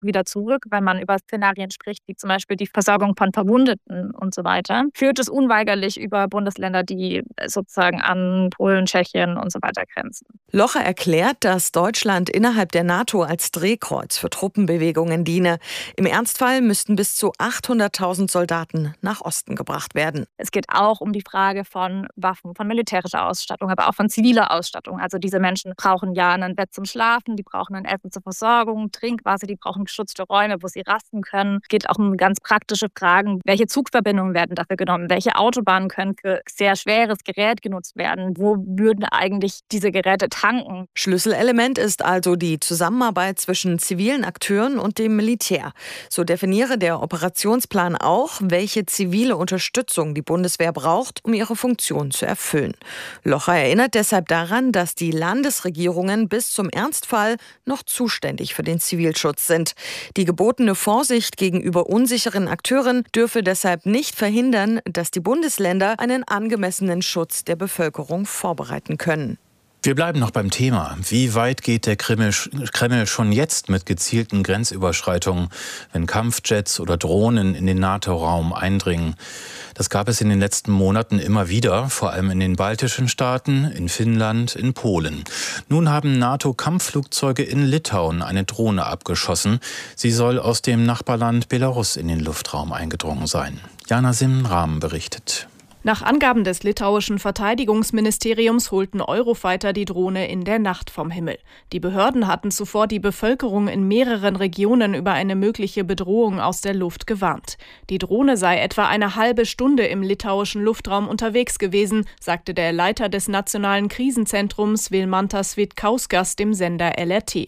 wieder zurück, wenn man über Szenarien spricht, wie zum Beispiel die Versorgung von Verwundeten und so weiter, führt es unweigerlich über Bundesländer, die sozusagen an Polen, Tschechien und so weiter grenzen. Locher erklärt, dass Deutschland innerhalb der NATO als Drehkreuz für Truppenbewegungen diene. Im Ernstfall müssten bis zu 800.000 Soldaten nach Osten gebracht werden. Es geht auch um die Frage von Waffen, von militärischer Ausstattung, aber auch von ziviler Ausstattung. Also diese Menschen brauchen ja ein Bett zum Schlafen, die brauchen ein Essen zur Versorgung, Trinkwasser, die brauchen geschützte Räume, wo sie rasten können. Es geht auch um ganz praktische Fragen. Welche Zugverbindungen werden dafür genommen? Welche Autobahnen können für sehr schweres Gerät genutzt werden? Wo würden eigentlich diese Geräte tanken? Schlüsselelement ist also die Zusammenarbeit zwischen zivilen Akteuren und dem Militär. So definiere der Operationsplan auch, welche zivile Unterstützung die Bundeswehr braucht, um ihre Funktion zu erfüllen. Locher erinnert deshalb daran, dass die Landesregierungen bis zum Ernstfall noch zuständig für den Zivilschutz sind. Die gebotene Vorsicht gegenüber unsicheren Akteuren dürfe deshalb nicht verhindern, dass die Bundesländer einen angemessenen Schutz der Bevölkerung vorbereiten können. Wir bleiben noch beim Thema. Wie weit geht der Kreml schon jetzt mit gezielten Grenzüberschreitungen, wenn Kampfjets oder Drohnen in den NATO-Raum eindringen? Das gab es in den letzten Monaten immer wieder, vor allem in den baltischen Staaten, in Finnland, in Polen. Nun haben NATO-Kampfflugzeuge in Litauen eine Drohne abgeschossen. Sie soll aus dem Nachbarland Belarus in den Luftraum eingedrungen sein. Jana Simmenrahm berichtet. Nach Angaben des litauischen Verteidigungsministeriums holten Eurofighter die Drohne in der Nacht vom Himmel. Die Behörden hatten zuvor die Bevölkerung in mehreren Regionen über eine mögliche Bedrohung aus der Luft gewarnt. Die Drohne sei etwa eine halbe Stunde im litauischen Luftraum unterwegs gewesen, sagte der Leiter des Nationalen Krisenzentrums Vilmantas Vitkauskas dem Sender LRT.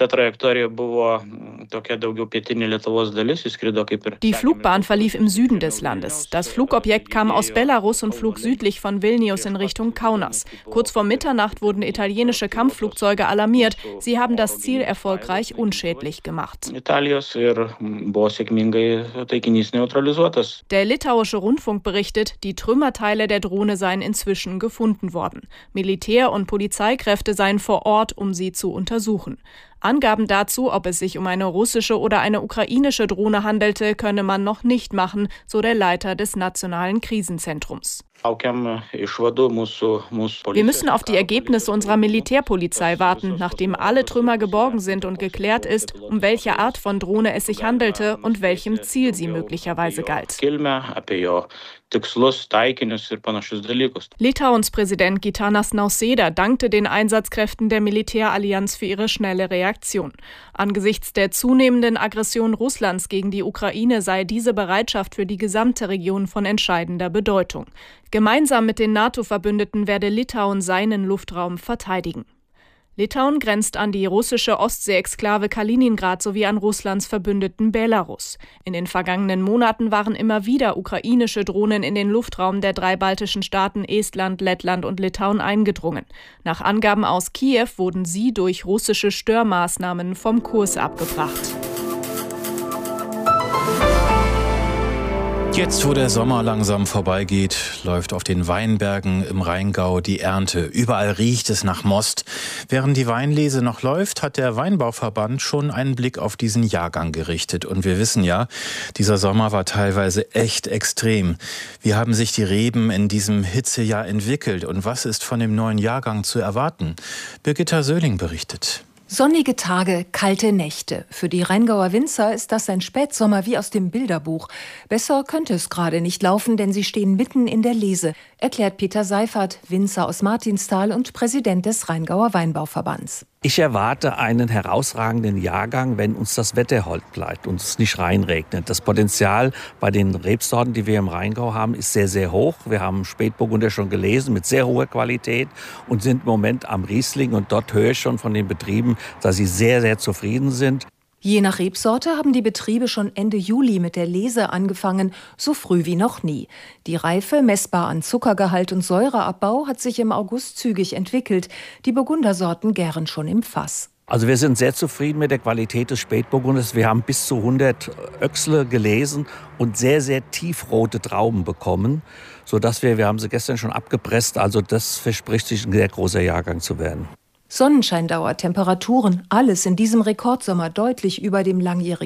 Die Flugbahn verlief im Süden des Landes. Das Flugobjekt kam aus Belarus und flog südlich von Vilnius in Richtung Kaunas. Kurz vor Mitternacht wurden italienische Kampfflugzeuge alarmiert. Sie haben das Ziel erfolgreich unschädlich gemacht. Der litauische Rundfunk berichtet, die Trümmerteile der Drohne seien inzwischen gefunden worden. Militär- und Polizeikräfte seien vor Ort, um sie zu untersuchen. Angaben dazu, ob es sich um eine russische oder eine ukrainische Drohne handelte, könne man noch nicht machen, so der Leiter des Nationalen Krisenzentrums. Wir müssen auf die Ergebnisse unserer Militärpolizei warten, nachdem alle Trümmer geborgen sind und geklärt ist, um welche Art von Drohne es sich handelte und welchem Ziel sie möglicherweise galt. Litauens Präsident Gitanas Nausėda dankte den Einsatzkräften der Militärallianz für ihre schnelle Reaktion. Angesichts der zunehmenden Aggression Russlands gegen die Ukraine sei diese Bereitschaft für die gesamte Region von entscheidender Bedeutung. Gemeinsam mit den NATO-Verbündeten werde Litauen seinen Luftraum verteidigen. Litauen grenzt an die russische Ostsee-Exklave Kaliningrad sowie an Russlands Verbündeten Belarus. In den vergangenen Monaten waren immer wieder ukrainische Drohnen in den Luftraum der 3 baltischen Staaten Estland, Lettland und Litauen eingedrungen. Nach Angaben aus Kiew wurden sie durch russische Störmaßnahmen vom Kurs abgebracht. Jetzt, wo der Sommer langsam vorbeigeht, läuft auf den Weinbergen im Rheingau die Ernte. Überall riecht es nach Most. Während die Weinlese noch läuft, hat der Weinbauverband schon einen Blick auf diesen Jahrgang gerichtet. Und wir wissen ja, dieser Sommer war teilweise echt extrem. Wie haben sich die Reben in diesem Hitzejahr entwickelt und was ist von dem neuen Jahrgang zu erwarten? Birgitta Söhling berichtet. Sonnige Tage, kalte Nächte. Für die Rheingauer Winzer ist das ein Spätsommer wie aus dem Bilderbuch. Besser könnte es gerade nicht laufen, denn sie stehen mitten in der Lese, erklärt Peter Seifert, Winzer aus Martinsthal und Präsident des Rheingauer Weinbauverbands. Ich erwarte einen herausragenden Jahrgang, wenn uns das Wetter hold bleibt und es nicht reinregnet. Das Potenzial bei den Rebsorten, die wir im Rheingau haben, ist sehr, sehr hoch. Wir haben Spätburgunder schon gelesen mit sehr hoher Qualität und sind im Moment am Riesling. Und dort höre ich schon von den Betrieben, dass sie sehr, sehr zufrieden sind. Je nach Rebsorte haben die Betriebe schon Ende Juli mit der Lese angefangen, so früh wie noch nie. Die Reife, messbar an Zuckergehalt und Säureabbau, hat sich im August zügig entwickelt. Die Burgundersorten gären schon im Fass. Also wir sind sehr zufrieden mit der Qualität des Spätburgunders. Wir haben bis zu 100 Öchsle gelesen und sehr, sehr tiefrote Trauben bekommen, sodass wir haben sie gestern schon abgepresst, also das verspricht sich ein sehr großer Jahrgang zu werden. Sonnenscheindauer, Temperaturen, alles in diesem Rekordsommer deutlich über dem langjährigen